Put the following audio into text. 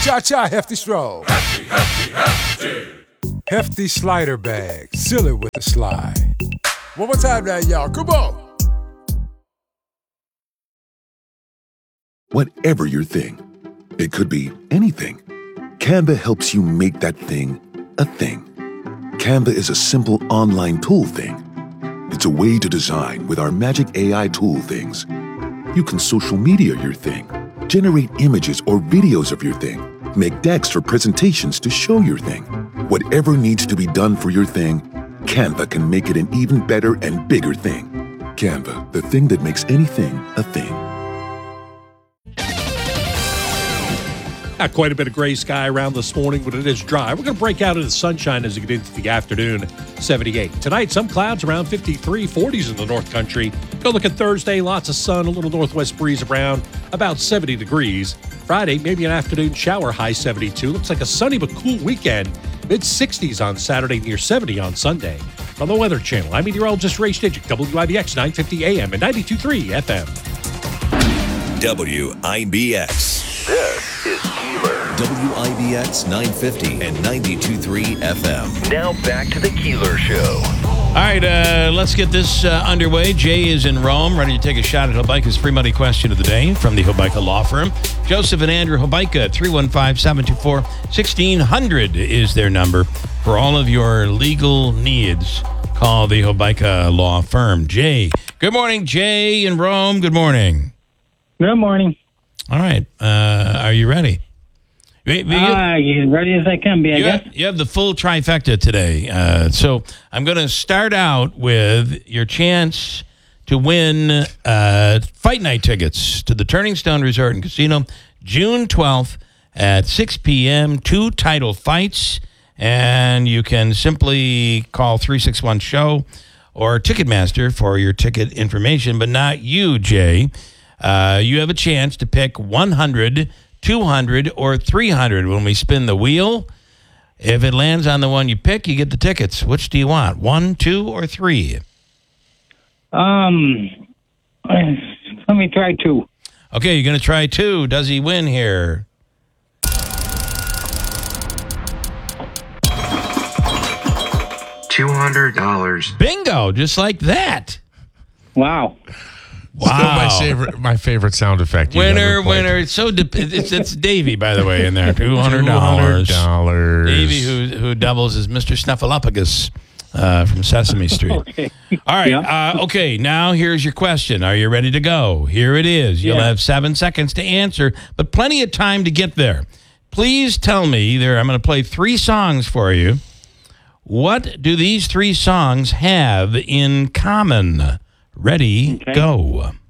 Cha-cha, hefty stroll. Hefty slider bag. Seal it with a slide. One more time now, y'all. Come on. Whatever your thing, it could be anything. Canva helps you make that thing a thing. Canva is a simple online tool thing. It's a way to design with our magic AI tool things. You can social media your thing, generate images or videos of your thing, make decks for presentations to show your thing. Whatever needs to be done for your thing, Canva can make it an even better and bigger thing. Canva, the thing that makes anything a thing. Not quite a bit of gray sky around this morning, but it is dry. We're going to break out into sunshine as we get into the afternoon, 78. Tonight, some clouds around 53, 40s in the North Country. Go look at Thursday, lots of sun, a little northwest breeze around, about 70 degrees. Friday, maybe an afternoon shower, high 72. Looks like a sunny but cool weekend. Mid-60s on Saturday, near 70 on Sunday. From the Weather Channel, I'm meteorologist Ray Stidgick, WIBX 950 AM and 92.3 FM. WIBX. This is Keeler. WIBX 950 and 92.3 FM. Now back to the Keeler Show. All right, let's get this underway. Jay is in Rome, ready to take a shot at Hobeika's free money question of the day from the Hobeika Law Firm. Joseph and Andrew Hobeika, 315-724-1600 is their number for all of your legal needs. Call the Hobeika Law Firm. Jay. Good morning, Jay in Rome. Good morning. Good morning. All right. Are you ready? Ready as I can be, I guess. You have the full trifecta today. So I'm going to start out with your chance to win fight night tickets to the Turning Stone Resort and Casino, June 12th at 6 p.m., 2 title fights. And you can simply call 361-SHOW or Ticketmaster for your ticket information, but not you, Jay. You have a chance to pick 100, 200, or 300 when we spin the wheel. If it lands on the one you pick, you get the tickets. Which do you want, 1, 2, or 3? Let me try 2. Okay, you're going to try 2. Does he win here? $200. Bingo, just like that. Wow. Wow. Still my favorite sound effect. Winner. It's it's Davey, by the way, in there. $200. $200. Davey, who doubles as Mr. Snuffleupagus from Sesame Street. Okay. All right. Yeah. Okay, now here's your question. Are you ready to go? Here it is. You'll have 7 seconds to answer, but plenty of time to get there. Please tell me, I'm going to play 3 songs for you. What do these 3 songs have in common? Ready, go.